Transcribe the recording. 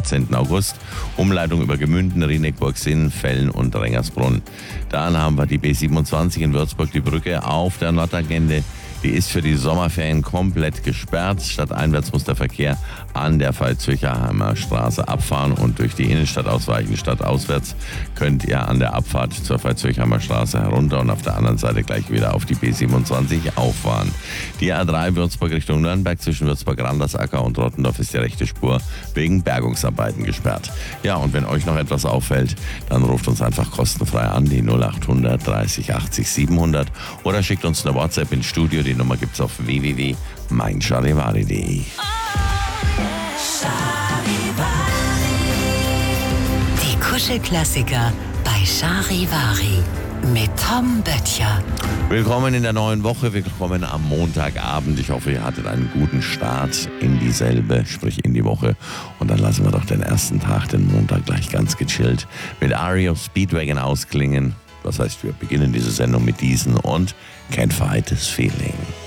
14. August. Umleitung über Gemünden, Rieneck-Burgsinn, Fellen und Rengersbrunn. Dann haben wir die B27 in Würzburg, die Brücke auf der Nordtangente. Die ist für die Sommerferien komplett gesperrt. Stadteinwärts muss der Verkehr an der Veitshöchheimer Straße abfahren und durch die Innenstadt ausweichen. Stadtauswärts könnt ihr an der Abfahrt zur Veitshöchheimer Straße herunter und auf der anderen Seite gleich wieder auf die B27 auffahren. Die A3 Würzburg Richtung Nürnberg zwischen Würzburg-Randersacker und Rottendorf ist die rechte Spur wegen Bergungsarbeiten gesperrt. Ja, und wenn euch noch etwas auffällt, dann ruft uns einfach kostenfrei an, die 0800 30 80 700 oder schickt uns eine WhatsApp ins Studio. Die Nummer gibt's auf www.meincharivari.de. Die Kuschelklassiker bei Charivari mit Tom Böttcher. Willkommen in der neuen Woche, willkommen am Montagabend. Ich hoffe, ihr hattet einen guten Start in dieselbe, sprich in die Woche. Und dann lassen wir doch den ersten Tag, den Montag, gleich ganz gechillt mit REO Speedwagon ausklingen. Das heißt, wir beginnen diese Sendung mit diesen und Can't Fight This Feeling.